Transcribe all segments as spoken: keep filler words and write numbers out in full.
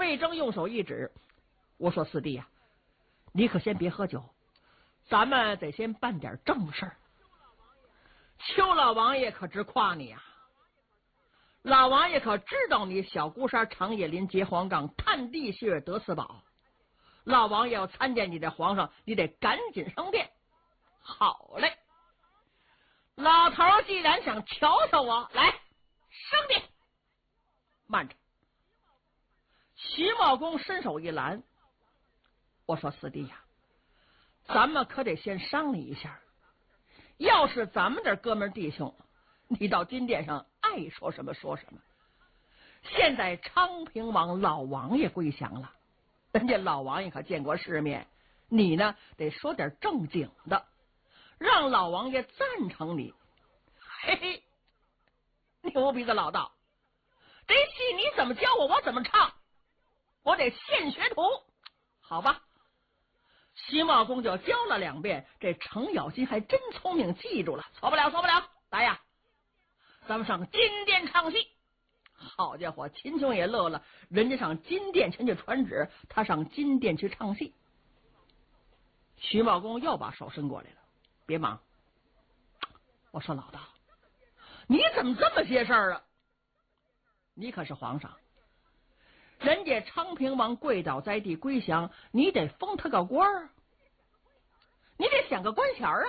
魏征用手一指，我说四弟呀、啊，你可先别喝酒，咱们得先办点正事儿。邱老王爷可直夸你呀、啊，老王爷可知道你小孤山长野林结黄冈，探地穴得四宝。老王爷要参见你的皇上，你得赶紧升殿。好嘞，老头既然想瞧瞧我，来升殿。慢着，徐茂公伸手一拦，我说四弟呀、啊，咱们可得先商量一下。要是咱们这哥们弟兄，你到金殿上爱说什么说什么。现在昌平王老王爷归降了，人家老王爷可见过世面，你呢得说点正经的，让老王爷赞成你。嘿嘿，牛鼻子老道，这戏你怎么教我，我怎么唱，我得现学徒，好吧？徐茂公就教了两遍，这程咬金还真聪明，记住了，错不了，错不了。来呀，咱们上金殿唱戏。好家伙，秦琼也乐了，人家上金殿前去传旨，他上金殿去唱戏。徐茂公又把手伸过来了，别忙。我说老大，你怎么这么些事儿啊？你可是皇上，人家昌平王跪倒在地归降，你得封他个官儿，你得想个官衔啊。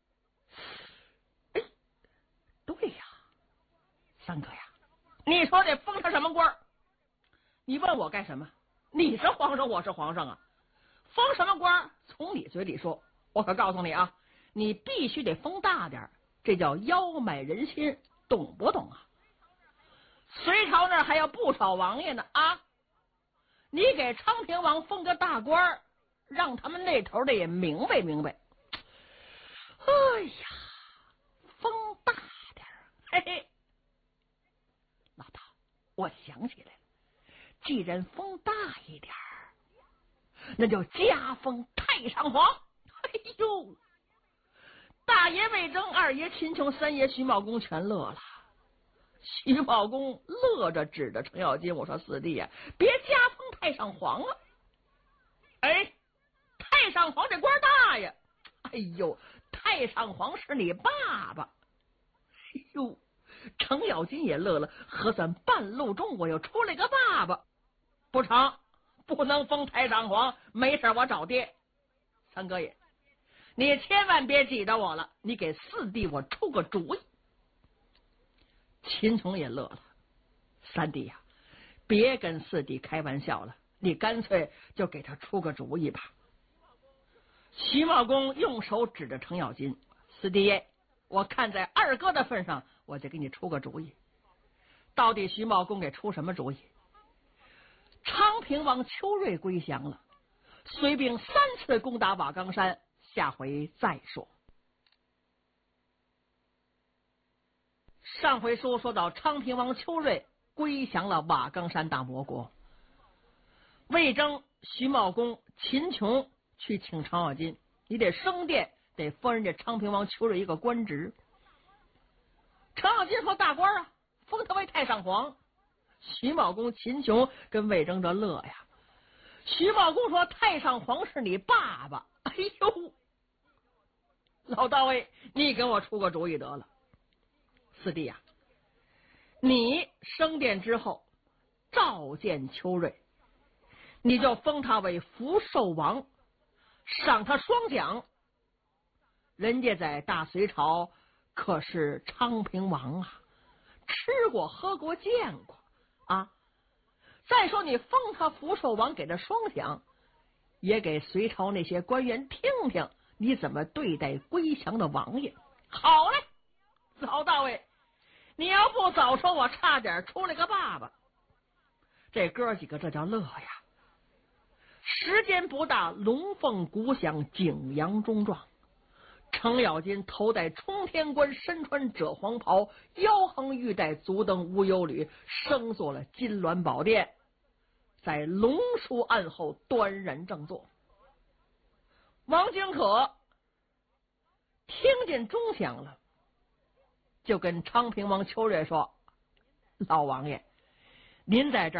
哎，对呀，三哥呀，你说得封他什么官儿？你问我干什么？你是皇上，我是皇上啊，封什么官儿？从你嘴里说，我可告诉你啊，你必须得封大点，这叫腰买人心，懂不懂啊？隋朝那儿还有不少王爷呢啊！你给昌平王封个大官，让他们那头的也明白明白。哎呀，封大点，嘿嘿。老大，我想起来了，既然封大一点，那就加封太上皇。哎呦，大爷魏征，二爷秦琼，三爷徐茂公全乐了。徐茂公乐着指着程咬金，我说四弟呀、啊，别加封太上皇啊！哎，太上皇这官大呀！哎呦，太上皇是你爸爸！哎呦，程咬金也乐了，合算半路中我又出来个爸爸，不成，不能封太上皇，没事我找爹。三哥爷，你千万别挤着我了，你给四弟我出个主意。秦琼也乐了，三弟呀、啊，别跟四弟开玩笑了，你干脆就给他出个主意吧。徐茂公用手指着程咬金，四弟爷，我看在二哥的份上，我就给你出个主意。到底徐茂公给出什么主意？昌平王邱瑞归降了，随兵三次攻打瓦岗山，下回再说。上回书说到昌平王邱瑞归降了瓦岗山大魔国，魏征、徐茂公、秦琼去请程咬金，你得升殿，得封人家昌平王邱瑞一个官职。程咬金说大官啊，封他为太上皇。徐茂公、秦琼跟魏征这乐呀。徐茂公说太上皇是你爸爸。哎呦，老大卫，你给我出个主意得了。四弟呀、啊，你升殿之后召见邱瑞，你就封他为福寿王，赏他双奖。人家在大隋朝可是昌平王啊，吃过喝过见过啊。再说你封他福寿王，给他双奖，也给隋朝那些官员听听你怎么对待归降的王爷。好嘞，老大卫，你要不早说，我差点出来个爸爸。这哥几个这叫乐呀！时间不大，龙凤鼓响，景阳钟状。程咬金头戴冲天冠，身穿赭黄袍，腰横玉带，足蹬无忧履，升坐了金銮宝殿，在龙书案后端然正坐。王景可听见钟响了，就跟昌平王邱瑞说：“老王爷，您在这儿